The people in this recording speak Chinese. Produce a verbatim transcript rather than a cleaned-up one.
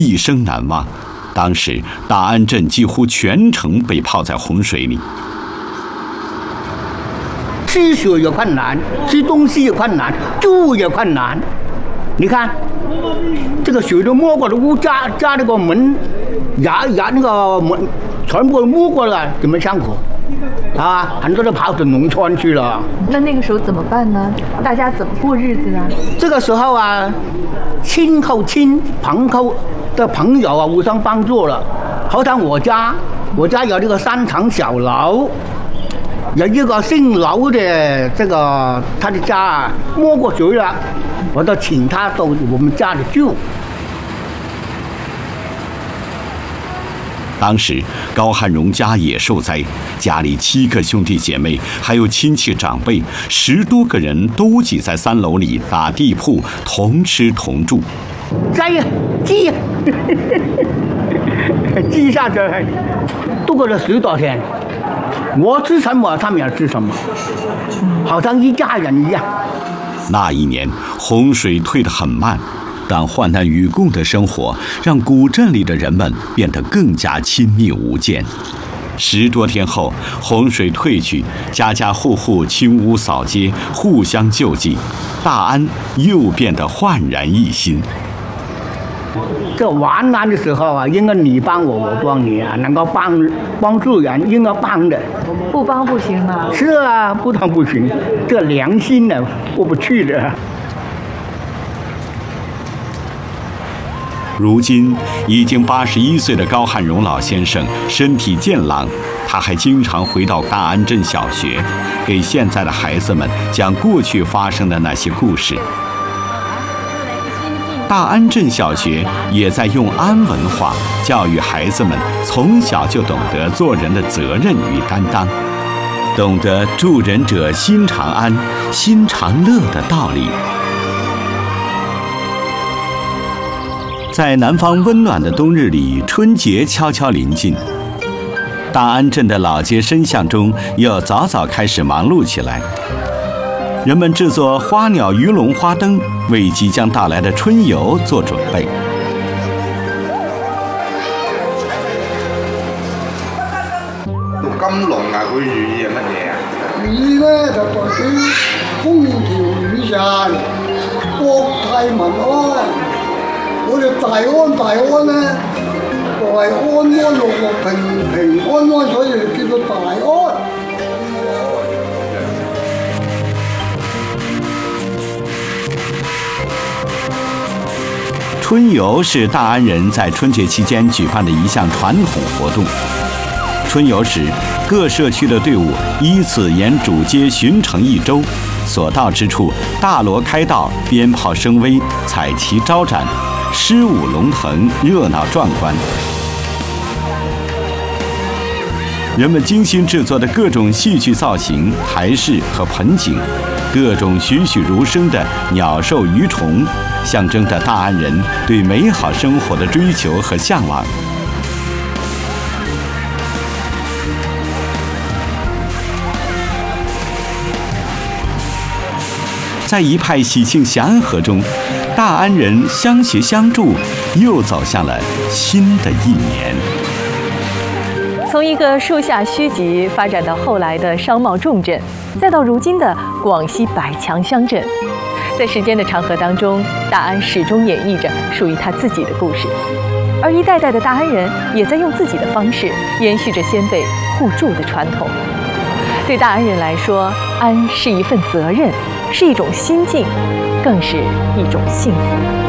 一生难忘。当时大安镇几乎全城被泡在洪水里， 吃水也困难，吃东西也困难，住也困难。你看，这个水都没过了，屋家家那个门，牙牙那个门全部没过了，怎么上口？啊，很多都跑到农村去了。 那那个时候怎么办呢？大家怎么过日子呢？ 这个时候啊，亲后亲，朋后的朋友啊，互相帮助了。好像我家，我家有这个三层小楼，有一个姓楼的这个他的家啊，没过水了，我都请他到我们家里住。 当时高汉荣家也受灾，家里七个兄弟姐妹，还有亲戚长辈，十多个人都挤在三楼里打地铺，同吃同住。 摘呀，记呀，记下去，度过了十多天。我吃什么，他们也吃什么，好像一家人一样。 那一年洪水退得很慢，但患难与共的生活让古镇里的人们变得更加亲密无间。十多天后，洪水退去，家家户户清屋扫街，互相救济，大安又变得焕然一新。 这完难的时候啊，应该你帮我，我帮你啊，能够帮帮助人，应该帮的。 不帮不行吗？ 是啊，不帮不行，这良心呢过不去的。 如今已经八十一岁的高汉荣老先生身体健朗，他还经常回到大安镇小学，给现在的孩子们讲过去发生的那些故事。大安镇小学也在用安文化教育孩子们，从小就懂得做人的责任与担当，懂得助人者心常安，心常乐的道理。在南方温暖的冬日里，春节悄悄临近，大安镇的老街深巷中又早早开始忙碌起来。人们制作花鸟鱼龙花灯，为即将到来的春游做准备。 金龍啊，佢寓意係乜嘢啊？ 寓意咧就代表風調雨順、國泰民安。我哋大安大安咧，就係安安樂樂、平平安安，所以就叫做大安。 春游是大安人在春节期间举办的一项传统活动。春游时，各社区的队伍依次沿主街巡城一周，所到之处大锣开道，鞭炮声威，彩旗招展，狮舞龙腾，热闹壮观。人们精心制作的各种戏剧造型、台饰和盆景，各种栩栩如生的鸟兽鱼虫，象征着大安人对美好生活的追求和向往。在一派喜庆祥和中，大安人相携相助，又走向了新的一年。 从一个树下墟集发展到后来的商贸重镇，再到如今的广西百强乡镇，在时间的长河当中，大安始终演绎着属于他自己的故事，而一代代的大安人也在用自己的方式延续着先辈互助的传统。对大安人来说，安是一份责任，是一种心境，更是一种幸福。